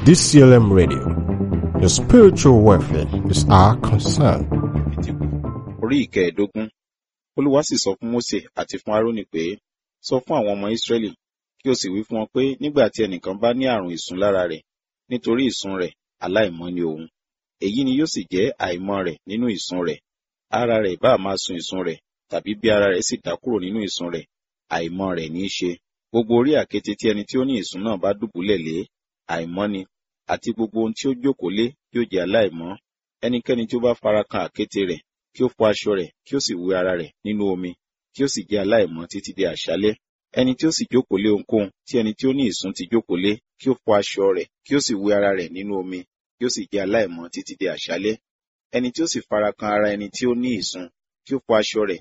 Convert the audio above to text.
DCLM Radio. Your spiritual welfare is our concern. Orí ìkẹẹ̀dógún. Olúwa sì sọ fún Mósè àti fún Árónì pé, sọ fún àwọn ọmọ Ísírẹ́lì, kí o sì wí fún wọn pé nígbà tí ẹnìkan bá ní àrùn ìsun lára rẹ̀, nítorí ìsun rẹ̀, aláìmọ́ ni òun. Èyí ni yóò sì jẹ́ àìmọ́ rẹ̀ nínú ìsun rẹ̀. Ara rẹ̀ ìbá máa sun ìsun rẹ̀, tàbí bí ara rẹ̀ sì dá kúrò nínú ìsun rẹ̀, àìmọ́ rẹ̀ ní í ṣe. Gbogbo orí àkéte tí ẹni tí ó ní ìsun náà bá dùbúlẹ̀ lé, àìmọ́ ni, àti gbogbo ohun tí ó jókòó lé yóò jẹ́ aláìmọ́. Ẹnikẹ́ni tí ó bá fara kan àkéte rẹ̀, kí ó fọ aṣọ rẹ̀, kí ó sì wẹ ara rẹ̀ nínú omi, kí ó sì jẹ́ aláìmọ́ títí di àṣálẹ́. Ẹni tí ó sì jókòó lé ohunkóhun tí ẹni tí ó ní ìsun ti jókòó lé, kí ó fọ aṣọ rẹ̀, kí ó sì wẹ ara rẹ̀ nínú omi, kí ó sì jẹ́ aláìmọ́ títí di àṣálẹ́. Ẹni tí ó sì fara kan ara ẹni tí ó ní ìsun, kí ó fọ aṣọ rẹ̀,